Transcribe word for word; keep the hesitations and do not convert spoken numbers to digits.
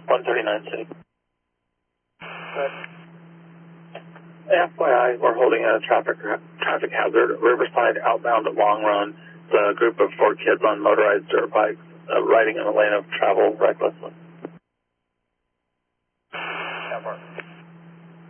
one thirty-nine City. F Y I, we're holding a traffic traffic hazard, Riverside outbound at Long Run. It's a group of four kids on motorized dirt bikes uh, riding in a lane of travel recklessly.